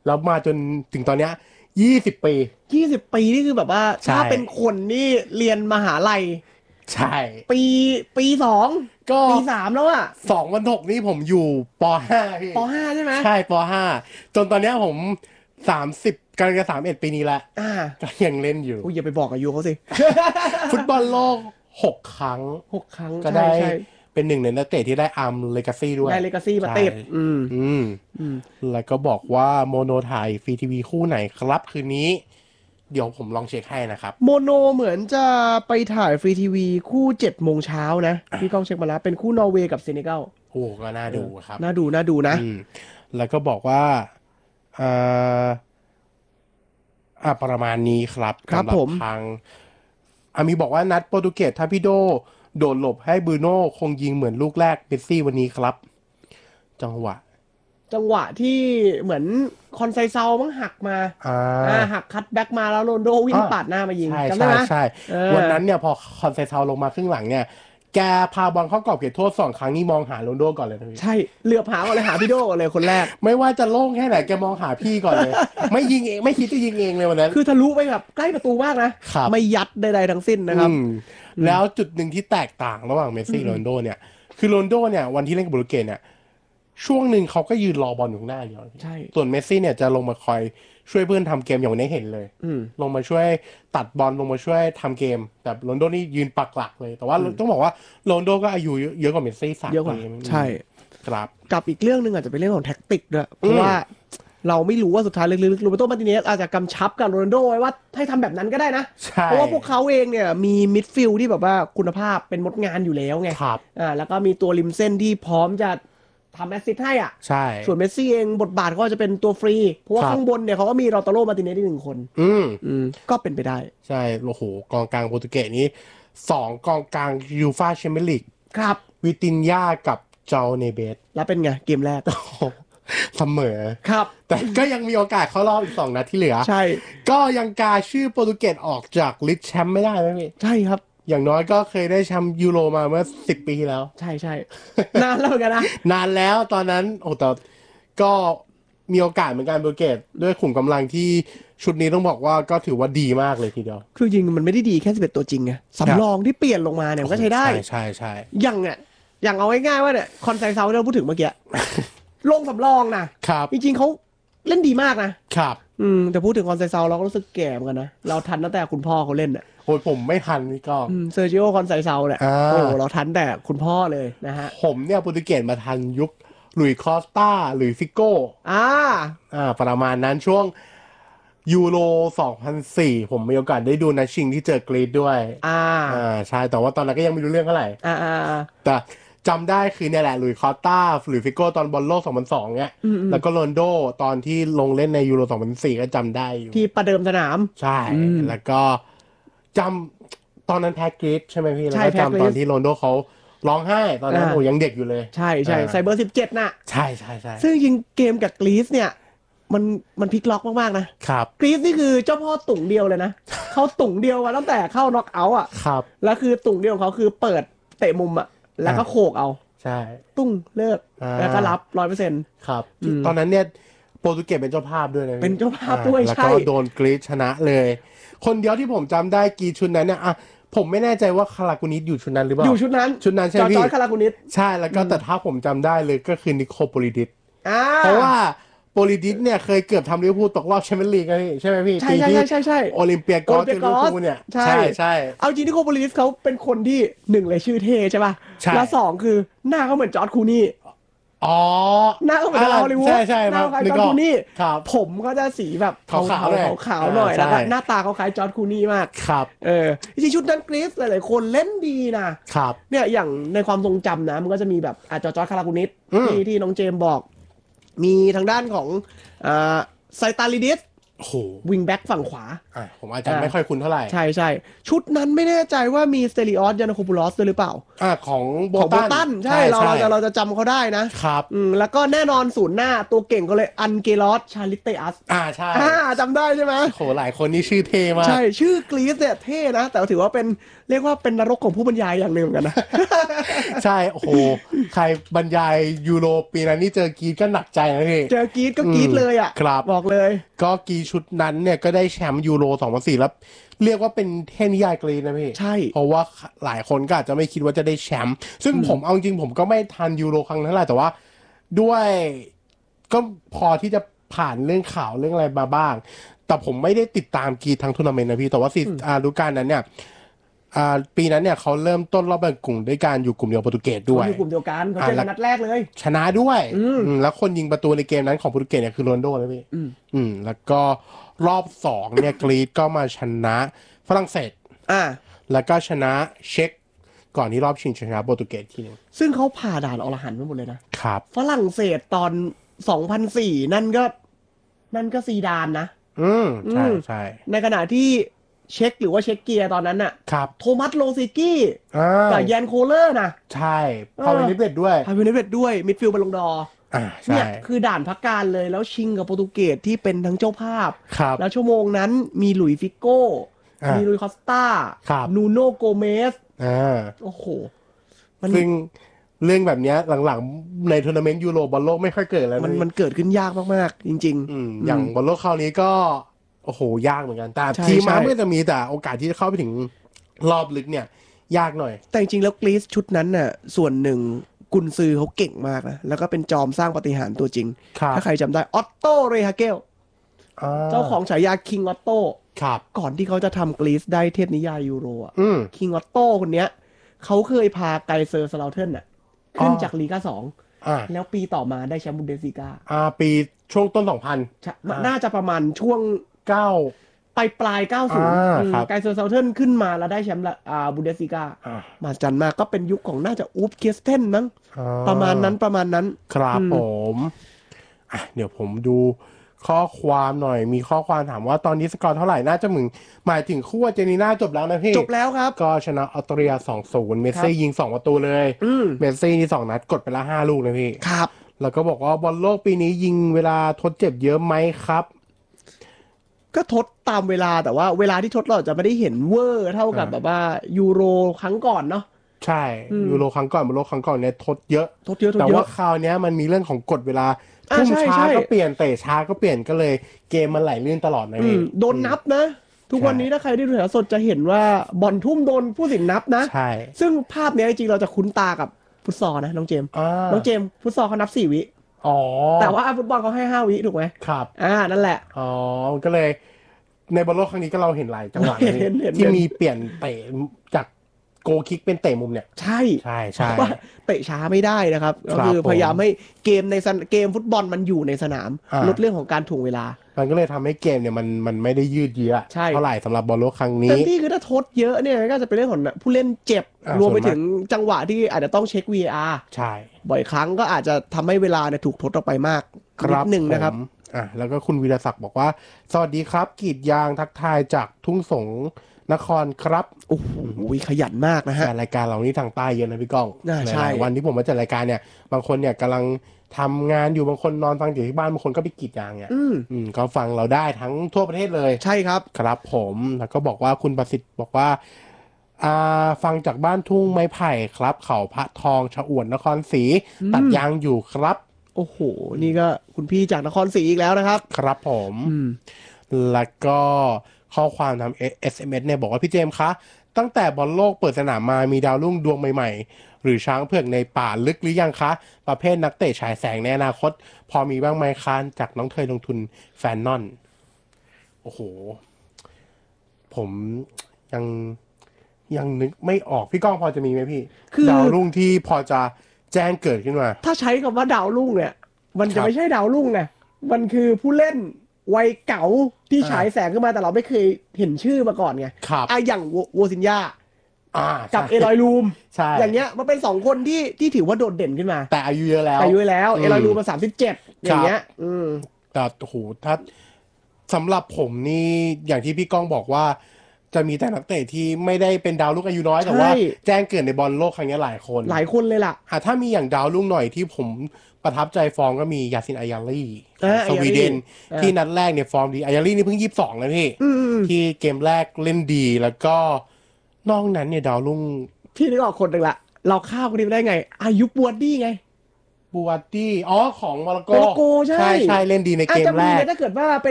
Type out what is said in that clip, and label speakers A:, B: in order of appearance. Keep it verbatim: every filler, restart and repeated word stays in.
A: แล้วมาจนถึงตอนเนี้ยยี่สิบปี
B: ยี่สิบปีนี่คือแบบว่าถ้าเป็นคนนี่เรียนมหาลัย
A: ใช่
B: ปีปีสอง
A: ก็
B: ปีสามแล้วอะ
A: สองวันหกนี่ผมอยู่ปห้าพี่
B: ปห้าใช่ไหม
A: ใช่ปห้าจนตอนเนี้ยผมสามสิบกำลังจะสามเอ็ดปีนี้ละ
B: อ่า
A: ก็ยังเล่นอยู่
B: อุ้ยอย่าไปบอกอายุเขาสิ
A: ฟุตบอลโลกหกครั้ง
B: หกครั้ง
A: ก็ได้
B: ใช่
A: เป็นหนึ่งในนักเตะที่ได้อาร์มเลกาซี่ด้วย
B: ได้เลกาซี่มาติดอืม
A: อืม
B: อืม
A: แล้วก็บอกว่าโมโนถ่ายฟรีทีวีคู่ไหนครับคืนนี้เดี๋ยวผมลองเช็คให้นะครับ
B: โมโนเหมือนจะไปถ่ายฟรีทีวีคู่เจ็ดโมงเช้านะพี่ก้องเช็คมาแล้วเป็นคู่นอร์เวย์กับเซเนกัล
A: โอ้ก็น่าดูครับ
B: น่าดูน่าดูนะ
A: อืมแล้วก็บอกว่าอ่าอ่าประมาณนี้ครับ
B: ครับ
A: สำหรับ
B: ผม
A: ทางอามีบอกว่านัดโปรตุเกสถ้าพี่โดโดดหลบให้บรูโน่คงยิงเหมือนลูกแรกเมสซี่วันนี้ครับจังหวะ
B: จังหวะที่เหมือนคอนไซเซามั้งหักมา
A: อ่า
B: อ่าหักคัตแบ็กมาแล้วโรนลโดวิ่งปาดหน้ามายิง
A: ใช่
B: จำได้
A: ใช่
B: ไหม
A: ใช่
B: เออ
A: วันนั้นเนี่ยพอคอนเซเซาลงมาครึ่งหลังเนี่ยแกพาบอลเข้ากรอบเขตโทษสองครั้งนี่มองหาโรนลโดก่อนเลยนะพี่
B: ใช่เหลือบหาก่อนเลยหาพี่โดก่อนเลยคนแรก
A: ไม่ว่าจะโล่งแค่ไหนแกมองหาพี่ก่อนเลยไม่ยิงเองไม่คิดจะยิงเองเลยวันนั้น
B: คือทะลุไปแบบใกล้ประตูมากนะครับไม่ยัดใดๆทั้งสิ้นนะครับ
A: อืมแล้วจุดหนึ่งที่แตกต่างระหว่างเมสซี่กับโรนลโดเนี่ยคือโรนลโดเนี่ยวันที่เล่นกับโปรตุเกสเนี่ยช่วงหนึ่งเขาก็ยืนรอบอลอยู่ข้างหน้าเดียว
B: ใช่
A: ส่วนเมสซี่เนี่ยจะลงมาคอยช่วยเพื่อนทำเกมอย่างวันนี้เห็นเลย
B: อืม
A: ลงมาช่วยตัดบอลลงมาช่วยทำเกมแต่โรนลโดนี่ยืนปักหลักเลยแต่ว่าต้องบอกว่าโรนลโดก็อายุเยอะกว่าเมสซี่สาม
B: เยอะกว่า
A: ปี
B: ใช่
A: ครับ
B: กับอีกเรื่องหนึ่งอาจจะเป็นเรื่องของแท็กติกด้วยเพราะว่าเราไม่รู้ว่าสุดท้ายลึกๆโรเบโตมาร์ติเนสอาจจะกำชับกับโรนัลโดไว้ว่าให้ทำแบบนั้นก็ได้นะเพราะว่าพวกเขาเองเนี่ยมีมิดฟิลด์ที่แบบว่าคุณภาพเป็นมดงานอยู่แล้วไง
A: ครับ
B: อ่าแล้วก็มีตัวริมเส้นที่พร้อมจะทำแอสซิสต์ให้อ่ะ
A: ใช่
B: ส่วนเมสซี่เองบทบาทก็จะเป็นตัวฟรีเพราะว่าข้างบนเนี่ยเขาก็มีลอตาโรมาร์ติเนสที่หนึ่งคน
A: อืม
B: อืมก็เป็นไปได้
A: ใช่โอ้โหกองกลางโปรตุเกสนี้สองกองกลางยูฟ่าแชมเปี้ยนลีก
B: ครับ
A: วิตินยากับเจ้าเนเบส
B: แล้วเป็นไงเกมแรก
A: เสมอ
B: ครับ
A: แต่ก็ยังมีโอกาสเข้ารอบอีกสองนัดที่เหลือ
B: ใช่
A: ก็ยังกาชื่อโปรตุเกสออกจากลิสแชมป์ไม่ได้ไหมพี่
B: ใช่ครับ
A: อย่างน้อยก็เคยได้แชมป์ยูโรมาเมื่อสิบปีที่แล้ว
B: ใช่ใช่นานแล้วเหมือนกันนะ
A: นานแล้วตอนนั้นโอ้แต่ก็มีโอกาสเหมือนกันโปรตุเกสด้วยขุมกำลังที่ชุดนี้ต้องบอกว่าก็ถือว่าดีมากเลยทีเดียว
B: คือจริงมันไม่ได้ดีแค่สิบเอ็ดตัวจริงไงสำรองที่เปลี่ยนลงมาเนี่ยมันก็ใช้ได้
A: ใช่ใช่ใช่
B: อย่างเนี่ยอย่างเอาง่ายๆว่าเนี่ยคอนไซเซาที่เราพูดถึงเมื่อกี้ ลงสำรองนะครับจริงๆเขาเล่นดีมากนะครับอืมแต่พูดถึงคอนไซเซาเราก็รู้สึกแก่เหมือนกันนะเราทันตั้งแต่คุณพ่อเขาเล่นอ่ะ
A: โอ้ยผมไม่ทันนี่ก็
B: อืมเซอร์จิโอคอนไซเซาเนี่ย
A: อ่า
B: โอ้เราทันแต่คุณพ่อเลยนะฮะ
A: ผมเนี่ยโปรตุเกสมาทันยุคหลุยส์คอสตาหรือฟิโก้
B: อ่า
A: อ่าประมาณนั้นช่วงยูโรสองพันสี่ผมมีโอกาสได้ดูนัดชิงที่เจอกรีซด้วย
B: อ่า
A: อ่าใช่แต่ว่าตอนนั้นก็ยังไม่รู้เรื่องเท่าไหร่
B: อ่าอ่า
A: แต่จำได้คือเนี่ยแหละหลุยส์คอสตาหรือฟิโก้ตอนบอลโลกสองพันสองเนี่ยแล้วก็โรนลโดตอนที่ลงเล่นในยูโรสองพันสี่ก็จำได้อยู่
B: ที่ประเดิมสนาม
A: ใช่แล้วก็จำตอนนั้นแพ้กรีซใช่ไหมพี่แล้วก็จำตอนที่โรนลโดเขาร้องไห้ตอนนั้นโอ้ยังเด็กอยู่เลย
B: ใช่ใช่ไซเบอร์สิบเจ็ดน่ะ
A: ใช่ใช่ใช่
B: ซึ่งจริงเกมกับกรีซเนี่ยมันมันพลิกล็อกมากๆนะครับกรีซนี่คือเจ้าพ่อตุ่งเดียวเลยนะเขาตุ่งเดียวมาตั้งแต่เข้าน็อกเอาท์อ่ะ
A: ครับ
B: แล้วคือตุ่งเดียวของเขาคือเปิดเตะมุมอ่ะแล้วก็โขกเอา
A: ใช่
B: ตุ้งเลิกแล้วก็รับร้อยเปอร์เซ็นต์
A: ครับตอนนั้นเนี่ยโปรตุเกสเป็นเจ้าภาพด้วยนะ
B: เป็นเจ้าภาพด้วย
A: แล้ว
B: ใช่
A: ก็โดนกรีซชนะเลยคนเดียวที่ผมจำได้กรีซชุดนั้นเนี่ยอ่ะผมไม่แน่ใจว่าคารากูนิสอยู่ชุดนั้นหรือเปล่า
B: อยู่ชุดนั้น
A: ชุดนั้นใช่ไหมพี่
B: จอร์จคารากูนิส
A: ใช่แล้วก็แต่ถ้าผมจำได้เลยก็คือนิโคโปลิดิส
B: อ่า
A: เพราะว่าโปลิดิสเนี่ยเคยเกือบทำลิเวอร์พูลตกรอบแชมเปี้ยนลีกนี่ใช่ไหมพี่
B: ใช่ใช่ใช่ใช่
A: โอลิมเปียกอสเจอลิเวอร์พูลเนี่ย
B: ใช่ใช่เอาจริงนิโคโปลิสเขาเป็นคนที่หนึ่งเลยชื่อเท่ใช่ป่ะแล้วสองคือหน้าเขาเหมือนจอร์จคูนี่
A: อ๋อ
B: หน้าเขาเหมือนดาราฮอลลีวูด
A: ใช่ใช่
B: หน้าเขาคล้ายจอร์จคูนี่ผมก็จะสีแบบ
A: ขาว
B: ๆขาวๆหน่อยแล้วก็หน้าตาเขาคล้ายจอร์จคูนี่มาก
A: ครับ
B: เออจริงๆชุดนั้นกรีซหลายๆคนเล่นดีนะครับเนี่ยอย่างในความทรงจำนะมันก็จะมีแบบอาจจะจอร์จคารากูนิสที่ที่น้องเจมบอกมีทางด้านของอ่าไซตาลิดิส
A: โอ้โห
B: วิงแบ็กฝั่งขวา
A: อ่ะผมอาจจะไม่ค่อยคุ้นเท่าไหร่
B: ใช่ใช่ชุดนั้นไม่แน่ใจว่ามีสเตริออสยานาโคปูลอสด้วยหรือเปล่า
A: อ่ะของโบ
B: ของโบ
A: ตัน
B: ตันใช่เราเราจะเราจะจำเขาได้นะครับอืมแล้วก็แน่นอนศูนย์หน้าตัวเก่งก็เลยอันเกลอสชาลิเตอัส
A: อ่าใช่
B: อ่าจำได้ใช่ไหม
A: โหหลายคนนี่ชื่อเท่มาก
B: ใช่ชื่อกรีซเนี่ยเท่นะแต่ถือว่าเป็นเรียกว่าเป็นนรกของผู้บรรยายอย่างหนึ่งเหมือนกันนะ
A: ใช่โอ้โหใครบรรยายยูโรปีนั้นนี่เจอกรีซก็หนักใจนะพี่
B: เจอกรีซก็กรีซเลยอ่ะ
A: ครับ
B: บอกเลย
A: ก็กรีซชุดนั้นเนี่ยก็ได้แชมป์ยูโรสองพันสี่แล้วเรียกว่าเป็นเทพนิยายกรีซนะพี่
B: ใช่
A: เพราะว่าหลายคนก็อาจจะไม่คิดว่าจะได้แชมป์ซึ่งผมเอาจริงผมก็ไม่ทันยูโรครั้งนั้นแหละแต่ว่าด้วยก็พอที่จะผ่านเรื่องข่าวเรื่องอะไรมาบ้างแต่ผมไม่ได้ติดตามกรีซทั้งทัวร์นาเมนต์นะพี่แต่ว่าสิอ่าฤดูกาลนั้นเนี่ยอ่าปีนั้นเนี่ยเขาเริ่มต้นรอบแบ่งกลุ่มด้วยการอยู่กลุ่มเดียวโปรตุเกสด้วย
B: อยู่กลุ่มเดียวกันเขาเจอกันนัดแรกเลย
A: ชนะด้วยแล้วคนยิงประตูในเกมนั้นของโปรตุเกสเนี่ยคือโรนลโดนะพี่อืมแล้วก็รอบสองเนี่ยกรีซก็มาชนะฝรั่งเศส
B: อ่า
A: แล้วก็ชนะเช็กก่อนที่รอบชิงชนะโปรตุเกสทีนึง
B: ซึ่งเขาผ่าด่านอรหันต์ไปหมดเลย
A: นะครับ
B: ฝรั่งเศสตอนสองพันสี่นั่นก็นั่นก็ซีดานนะ
A: อืมใช่ใช่
B: ในขณะที่เช็คหรือว่าเช็คเกียร์ตอนนั้นน่ะ
A: ครับ
B: โทมัสโลซิกี้กับแยนโคเลอร์นะ
A: ใช่พาวินิเวตด้วย
B: พาวินิเวตด้วยมิดฟิลด์บอลลงดอร์
A: อ่าใช่
B: เนี่ยคือด่านพักการเลยแล้วชิงกับโปรตุเกสที่เป็นทั้งเจ้าภาพ
A: ครับ
B: แล้วชั่วโมงนั้นมีหลุยส์ฟิโก้มีลุยคอสตานูโนโกเมส
A: อ่า
B: โอ้โห
A: ซึ่งเรื่องแบบนี้หลังๆในทัวร์นาเมนต์ยูโรบอลโลกไม่ค่อยเกิดแล้ว
B: มันมันเกิดขึ้นยากมากๆจริง
A: ๆอืมอย่างบอลโลกคราวนี้ก็โอ้โหยากเหมือนกันแต่ทีมมาไม่จะมีแต่โอกาสที่จะเข้าไปถึงรอบลึกเนี่ยยากหน่อย
B: แต่จริงๆแล้วกรีซชุดนั้นน่ะส่วนหนึ่งกุนซือเขาเก่งมากนะแล้วก็เป็นจอมสร้างปาฏิหาริย์ตัวจริงถ้าใครจำได้ออตโตเรฮาเกลเจ้าของฉายาคิงออตโตก่อนที่เขาจะทำกรีซได้เทพนิยายยูโรอ่ะคิงออตโตคนเนี้ยเขาเคยพาไกเซอร์สลาเทนน่ะขึ้นจากลีกาสองแล้วปีต่อมาได้แชมป์บุนเดสลีกา
A: อ่าปีช่วงต้นสองพัน
B: น่าจะประมาณช่วง
A: เก้า
B: ปลายปลายเก้าสิบไกเซอร์ซาเทนขึ้นมาแล้วได้แชมป์อ่าบุนเดสลีกามาจันมาก็เป็นยุคของน่าจะอูฟเคียสเทนมั้งประมาณนั้นประมาณนั้น
A: ครับผมอ่ะเดี๋ยวผมดูข้อความหน่อยมีข้อความถามว่าตอนนี้สกอร์เท่าไหร่น่าจะมึงหมายถึงคู่อาร์เจนตินาจบแล้วนะพี่
B: จบแล้วครับ
A: ก็ชนะออสเตรีย สองศูนย์ เมสซี่ยิงสองประตูเลยเมสซี่นี่สองนัดกดไปละห้าลูกเลยพี่
B: ครับ
A: แล้วก็บอกว่าบอลโลกปีนี้ยิงเวลาทดเจ็บเยอะไหมครับ
B: ก็ทดตามเวลาแต่ว่าเวลาที่ทดเราจะไม่ได้เห็นเวอร์เท่ากับแบบว่ายูโรครั้งก่อนเนาะ
A: ใช่ยูโรครั้งก่อนบอลโลกครั้งก่อนเนี่ยทดเยอะ
B: ทดเยอะ
A: แต่ว่าคราวนี้มันมีเรื่องของกฎเวลาทุ่มช้าก็เปลี่ยนเตะช้าก็เปลี่ยนก็เลยเกมมันไหลลื่นตลอดนะพี่
B: โดนนับนะทุกวันนี้ถ้าใครได้ดูถ่ายทอดสดจะเห็นว่าบอลทุ่มโดนผู้สินนับนะ
A: ใช่
B: ซึ่งภาพนี้จริงๆเราจะคุ้นตากับฟุตซอลนะน้องเจมน้องเจมฟุตซอลเขานับสี่วิ
A: อ๋อ
B: แต่ว่าฟุตบอลเขาให้ห้าวิถูกไหม
A: ครับ
B: อ่านั่นแหละ
A: อ๋อก็เลยในบอลโลกครั้งนี้ก็เราเห็นหลายจังหวะที่มีเปลี่ยนเตะจากโกคิกเป็นเตะมุมเนี่ย
B: ใช่
A: ใช่ใช่
B: ว่าเตะช้าไม่ได้นะครับก็คือพยายามให้เกมในเกมฟุตบอลมันอยู่ในสนามลดเรื่องของการถ่วงเวลา
A: มันก็เลยทำให้เกมเนี่ยมันมันไม่ได้ยืดเยื้อเท่าไหร่สำหรับบอลโลกครั้งนี้
B: แต่ที่คือถ้าทดเยอะเนี่ยก็จะเป็นเรื่องของผู้เล่นเจ็บรวมไปถึงจังหวะที่อาจจะต้องเช็ค วี เอ อาร์
A: ใช่
B: บ่อยครั้งก็อาจจะทำให้เวลาเนี่ยถูกทดออกไปมากนิดนึงนะครับ
A: อ่ะแล้วก็คุณวีรศักดิ์บอกว่าสวัสดีครับกรีดยางทักทายจากทุ่งสงนครครับ
B: โอ้โหขยันมากนะฮะ
A: รายการเรานี่ทางใต้เยอะนะพี่ก้อง
B: ใช่
A: วันที่ผมมาจัดรายการเนี่ยบางคนเนี่ยกำลังทำงานอยู่บางคนนอนฟังอยู่ที่บ้านบางคนก็ไปกรีดยางเนี่ยอืมก็ฟังเราได้ทั้งทั่วประเทศเลย
B: ใช่ครับ
A: ครับผมแล้วก็บอกว่าคุณประสิทธิ์บอกว่าอ่าฟังจากบ้านทุ่งไม้ไผ่ครับเขาพระทองชะอวดนครศรีตัดยางอยู่ครับ
B: โอ้โหนี่ก็คุณพี่จากนครศรีอีกแล้วนะครับ
A: ครับผมแล้วก็ข้อความทำ เอส เอ็ม เอส เนี่ยบอกว่าพี่เจมส์คะตั้งแต่บอลโลกเปิดสนามมามีดาวรุ่งดวงใหม่ๆหรือช้างเผือกในป่าลึกหรือยังคะประเภทนักเตะฉายแสงในอนาคตพอมีบ้างไหมคะจากน้องเทยลงทุนแฟนนอนโอ้โหผมยังยังนึกไม่ออกพี่ก้องพอจะมีไหมพี่ดาวรุ่งที่พอจะแจ้งเกิดขึ้นมา
B: ถ้าใช้คำว่าดาวรุ่งเนี่ยมันจะไม่ใช่ดาวรุ่งไงมันคือผู้เล่นวัยเก๋าที่ฉายแสงขึ้นมาแต่เราไม่เคยเห็นชื่อมาก่อนไงอ่ะอย่างโวซินยากับเอลอยลูมอย่างเงี้ยมันเป็นสองคนที่ที่ถือว่าโดดเด่นขึ้นมา
A: แต่อายุเยอะแล้ว
B: อายุแล้วเอลอยลูมมาสามสิบเจ็ดอย่างเงี้ยอืม
A: แต่โหถ้าสำหรับผมนี่อย่างที่พี่ก้องบอกว่าจะมีแต่นักเตะที่ไม่ได้เป็นดาวรุ่งอายุน้อยแต่ว่าแจ้งเกิดในบอลโลกครั้งนี้หลายคน
B: หลายคนเลยล่ะ
A: อ่ะถ้ามีอย่างดาวรุ่งหน่อยที่ผมประทับใจฟอร์มก็มียาซินอายาลี
B: อ่า
A: สวีเดน
B: อ่า
A: ที่นัดแรกเนี่ยฟอร์มดีอายาลีนี่เพิ่งยี่สิบสองนะพี่
B: อืม
A: ที่เกมแรกเล่นดีแล้วก็นอกนั้นเนี่ยดาวรุ่ง
B: พี่นึกออกคนหนึ่งละเราข้ามคนนี้ไปได้ไง อายุปวดดี้ไง
A: บูวัตตี้อ๋อของโมร็อกโก
B: โมร็อกโกใช่
A: ใช่ใช่เล่นดีใน
B: อาจ
A: เกม
B: จะ
A: แร
B: มี
A: ก
B: นะถ้าเกิดว่าเป็น